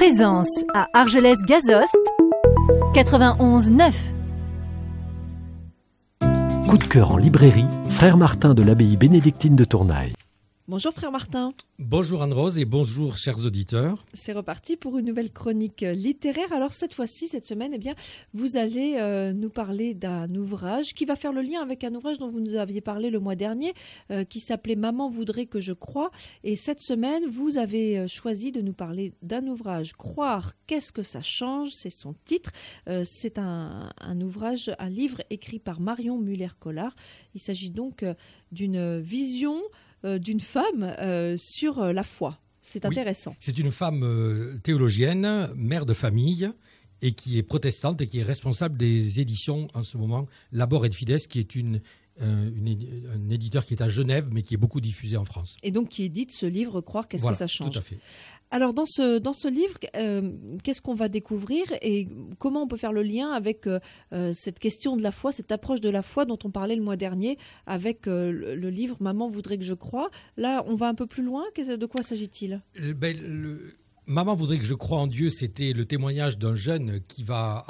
Présence à Argelès-Gazost, 91.9. Coup de cœur en librairie, Frère Martin de l'abbaye bénédictine de Tournaille. Bonjour Frère Martin. Bonjour Anne-Rose et bonjour chers auditeurs. C'est reparti pour une nouvelle chronique littéraire. Alors cette fois-ci, cette semaine, vous allez nous parler d'un ouvrage qui va faire le lien avec un ouvrage dont vous nous aviez parlé le mois dernier, qui s'appelait « Maman voudrait que je croie ». Et cette semaine, vous avez choisi de nous parler d'un ouvrage « Croire, qu'est-ce que ça change ?» C'est son titre. C'est un ouvrage, un livre écrit par Marion Muller-Collard. Il s'agit donc d'une vision d'une femme sur la foi. C'est intéressant. C'est une femme théologienne, mère de famille, et qui est protestante et qui est responsable des éditions en ce moment, Labor et Fides, qui est un éditeur qui est à Genève, mais qui est beaucoup diffusé en France. Et donc qui édite ce livre « Croire, qu'est-ce que ça change ?» Tout à fait. Alors dans ce livre, qu'est-ce qu'on va découvrir et comment on peut faire le lien avec cette question de la foi, cette approche de la foi dont on parlait le mois dernier avec le livre « Maman voudrait que je croie ». Là, on va un peu plus loin. De quoi s'agit-il ? Maman voudrait que je croie en Dieu, c'était le témoignage d'un jeune qui va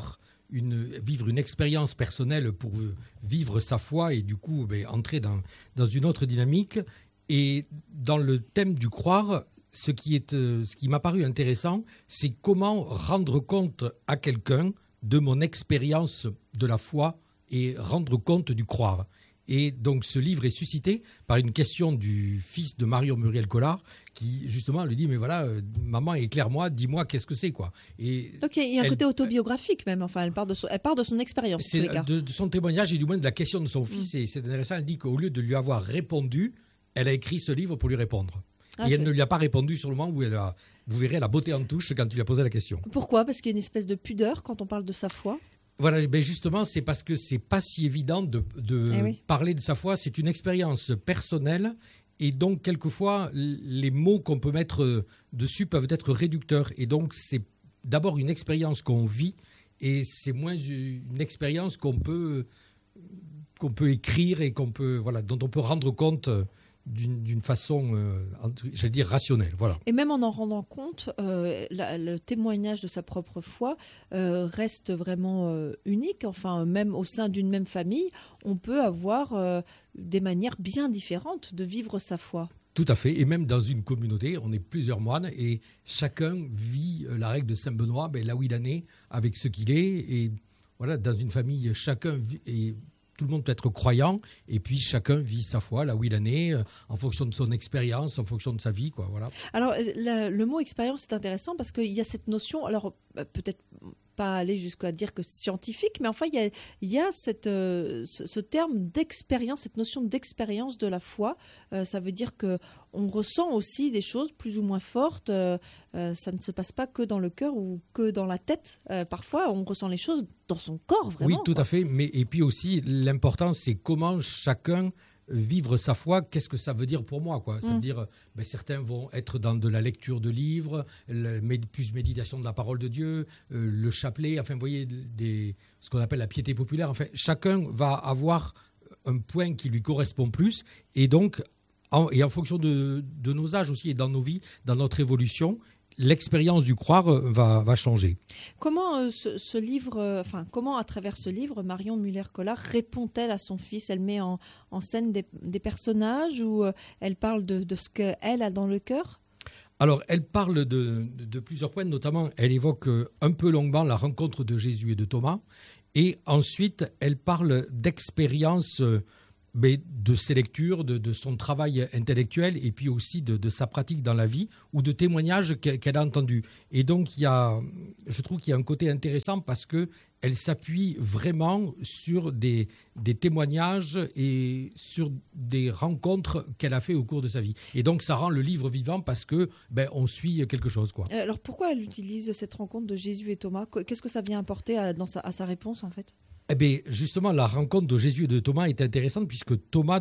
vivre une expérience personnelle pour vivre sa foi et du coup entrer dans une autre dynamique. Et dans le thème du croire, ce qui m'a paru intéressant, c'est comment rendre compte à quelqu'un de mon expérience de la foi et rendre compte du croire. Et donc ce livre est suscité par une question du fils de Marion Muller-Collard qui justement lui dit mais voilà maman éclaire-moi, dis-moi qu'est-ce que c'est quoi. Et donc il y a un côté autobiographique même, enfin elle part de son expérience. C'est de son témoignage et du moins de la question de son fils et c'est intéressant, elle dit qu'au lieu de lui avoir répondu, elle a écrit ce livre pour lui répondre. Et elle ne lui a pas répondu sur le moment où vous verrez la beauté en touche quand tu lui as posé la question. Pourquoi ? Parce qu'il y a une espèce de pudeur quand on parle de sa foi. Voilà, justement, c'est parce que c'est pas si évident de parler de sa foi. C'est une expérience personnelle et donc quelquefois les mots qu'on peut mettre dessus peuvent être réducteurs. Et donc c'est d'abord une expérience qu'on vit et c'est moins une expérience qu'on peut écrire et dont on peut rendre compte d'une façon, j'allais dire, rationnelle. Voilà. Et même en rendant compte, le témoignage de sa propre foi reste vraiment unique. Enfin, même au sein d'une même famille, on peut avoir des manières bien différentes de vivre sa foi. Tout à fait. Et même dans une communauté, on est plusieurs moines et chacun vit la règle de Saint-Benoît là où il en est, avec ce qu'il est. Et voilà, dans une famille, chacun vit... Tout le monde peut être croyant et puis chacun vit sa foi là où il en est, en fonction de son expérience, en fonction de sa vie, quoi. Voilà. Alors le mot expérience est intéressant parce qu'il y a cette notion, alors peut-être pas aller jusqu'à dire que c'est scientifique, mais enfin il y a ce terme d'expérience, cette notion d'expérience de la foi. Ça veut dire que on ressent aussi des choses plus ou moins fortes. Ça ne se passe pas que dans le cœur ou que dans la tête. Parfois, on ressent les choses dans son corps, vraiment. Oui, tout à fait. Et puis aussi, l'important, c'est comment chacun vivre sa foi, qu'est-ce que ça veut dire pour moi, quoi. Ça veut dire, certains vont être dans de la lecture de livres, plus méditation de la parole de Dieu, le chapelet, enfin, vous voyez, ce qu'on appelle la piété populaire. Enfin, chacun va avoir un point qui lui correspond plus. Et donc, en fonction de nos âges aussi et dans nos vies, dans notre évolution, l'expérience du croire va changer. Comment ce livre, comment à travers ce livre, Marion Muller-Collard répond-elle à son fils ? Elle met en scène des personnages ou elle parle de ce qu'elle a dans le cœur ? Alors, elle parle de plusieurs points, notamment elle évoque un peu longuement la rencontre de Jésus et de Thomas, et ensuite elle parle d'expérience de ses lectures, de son travail intellectuel et puis aussi de sa pratique dans la vie ou de témoignages qu'elle a entendus. Et donc, je trouve qu'il y a un côté intéressant parce qu'elle s'appuie vraiment sur des témoignages et sur des rencontres qu'elle a fait au cours de sa vie. Et donc, ça rend le livre vivant parce que on suit quelque chose, quoi. Alors, pourquoi elle utilise cette rencontre de Jésus et Thomas ? Qu'est-ce que ça vient apporter à sa réponse, en fait ? Justement, la rencontre de Jésus et de Thomas est intéressante puisque Thomas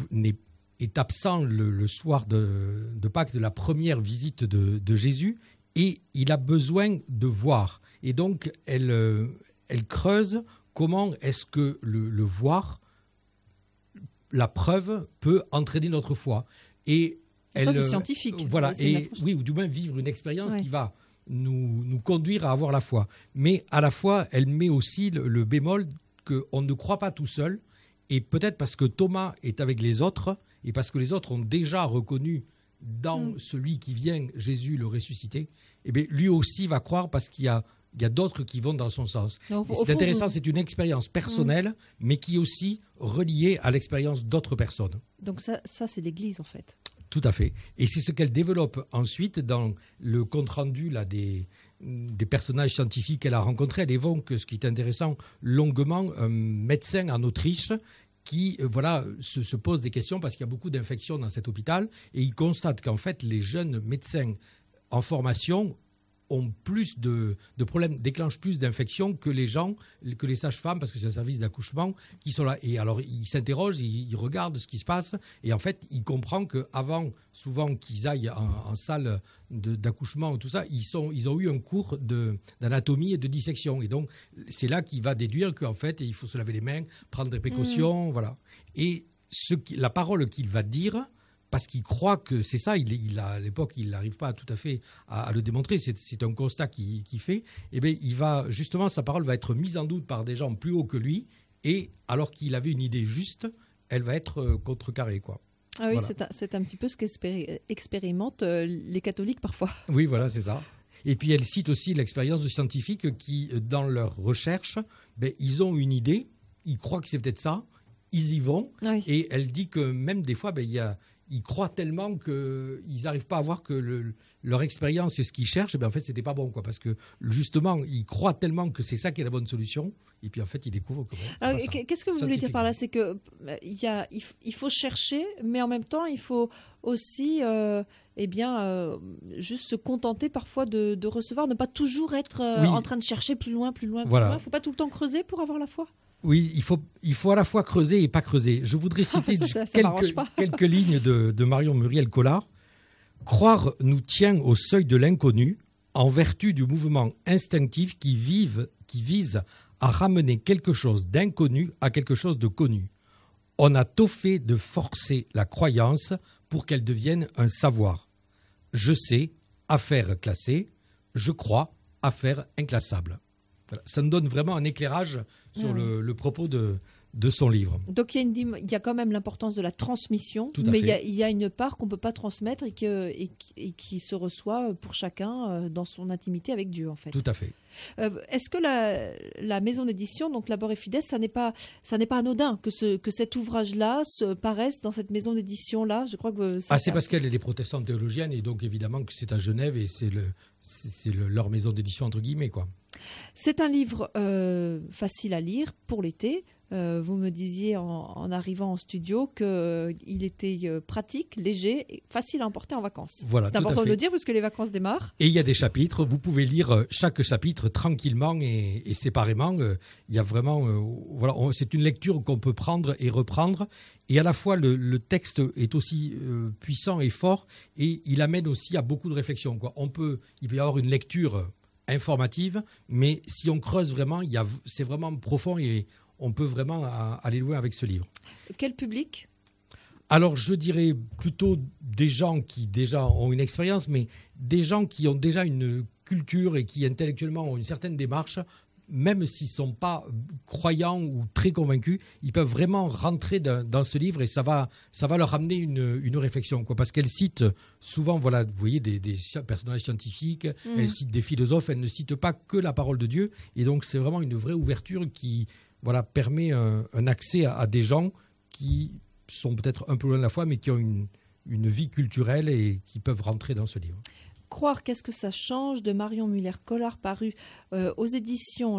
est absent le soir de Pâques, de la première visite de Jésus, et il a besoin de voir. Et donc, elle creuse comment est-ce que le voir, la preuve, peut entraîner notre foi. Et ça, c'est scientifique. Voilà, ou du moins vivre une expérience qui va nous conduire à avoir la foi. Mais à la fois, elle met aussi le bémol qu'on ne croit pas tout seul, et peut-être parce que Thomas est avec les autres, et parce que les autres ont déjà reconnu dans celui qui vient, Jésus le ressuscité, eh bien, lui aussi va croire parce qu'il y a d'autres qui vont dans son sens. C'est intéressant, c'est une expérience personnelle, mais qui est aussi reliée à l'expérience d'autres personnes. Donc ça c'est l'Église en fait. Tout à fait. Et c'est ce qu'elle développe ensuite dans le compte-rendu là, des personnages scientifiques qu'elle a rencontrés. Elle évoque, ce qui est intéressant, longuement, un médecin en Autriche qui se pose des questions parce qu'il y a beaucoup d'infections dans cet hôpital. Et il constate qu'en fait, les jeunes médecins en formation ont plus de problèmes, déclenchent plus d'infections que les sages-femmes, parce que c'est un service d'accouchement, qui sont là. Et alors, il s'interroge, il regarde ce qui se passe, et en fait, il comprend qu'avant, souvent, qu'ils aillent en salle d'accouchement ou tout ça, ils ont eu un cours d'anatomie et de dissection. Et donc, c'est là qu'il va déduire qu'en fait, il faut se laver les mains, prendre des précautions, voilà. Et la parole qu'il va dire, parce qu'il croit que c'est ça, à l'époque, il n'arrive pas tout à fait à le démontrer, c'est un constat qu'il fait, et bien, justement, sa parole va être mise en doute par des gens plus hauts que lui, et alors qu'il avait une idée juste, elle va être contrecarrée, quoi. Ah oui, voilà. c'est un petit peu ce qu'expérimentent les catholiques parfois. Oui, voilà, c'est ça. Et puis, elle cite aussi l'expérience de scientifiques qui, dans leurs recherches, ils ont une idée, ils croient que c'est peut-être ça, ils y vont, oui. Et elle dit que même des fois, ils croient tellement qu'ils n'arrivent pas à voir que leur expérience et ce qu'ils cherchent, en fait, c'était pas bon, quoi, parce que justement, ils croient tellement que c'est ça qui est la bonne solution, et puis en fait, ils découvrent que alors, qu'est-ce que vous voulez dire par là? C'est que il faut chercher, mais en même temps, il faut aussi juste se contenter parfois de recevoir, ne pas toujours être en train de chercher plus loin. Voilà. Il ne faut pas tout le temps creuser pour avoir la foi. Oui, il faut à la fois creuser et pas creuser. Je voudrais citer quelques lignes de Marion Muriel-Collard. « Croire nous tient au seuil de l'inconnu, en vertu du mouvement instinctif qui vise à ramener quelque chose d'inconnu à quelque chose de connu. On a tôt fait de forcer la croyance pour qu'elle devienne un savoir. Je sais, affaire classée. Je crois, affaire inclassable. » Voilà. Ça nous donne vraiment un éclairage sur le propos de son livre. Donc il y a quand même l'importance de la transmission, mais il y a une part qu'on ne peut pas transmettre et qui se reçoit pour chacun dans son intimité avec Dieu, en fait. Tout à fait. Est-ce que la maison d'édition, donc Labor et Fides, ça n'est pas anodin que cet ouvrage-là se paraisse dans cette maison d'édition-là? Je crois que c'est parce qu'elle est des protestantes théologiennes, et donc évidemment que c'est à Genève et c'est leur maison d'édition entre guillemets, quoi. C'est un livre facile à lire pour l'été. Vous me disiez en arrivant en studio qu'il était pratique, léger, et facile à emporter en vacances. Voilà, c'est important de le dire parce que les vacances démarrent. Et il y a des chapitres. Vous pouvez lire chaque chapitre tranquillement et séparément. Il y a vraiment, c'est une lecture qu'on peut prendre et reprendre. Et à la fois, le texte est aussi puissant et fort, et il amène aussi à beaucoup de réflexions, quoi. Il peut y avoir une lecture informative, mais si on creuse vraiment, c'est vraiment profond et on peut vraiment aller loin avec ce livre. Quel public ? Alors, je dirais plutôt des gens qui déjà ont une expérience, mais des gens qui ont déjà une culture et qui intellectuellement ont une certaine démarche, même s'ils ne sont pas croyants ou très convaincus, ils peuvent vraiment rentrer dans ce livre et ça va leur amener une réflexion, quoi. Parce qu'elle cite souvent, vous voyez, des personnages scientifiques, elle cite des philosophes, elle ne cite pas que la parole de Dieu. Et donc, c'est vraiment une vraie ouverture qui permet un accès à des gens qui sont peut-être un peu loin de la foi, mais qui ont une vie culturelle et qui peuvent rentrer dans ce livre. Croire, qu'est-ce que ça change de Marion Muller-Collard, paru aux éditions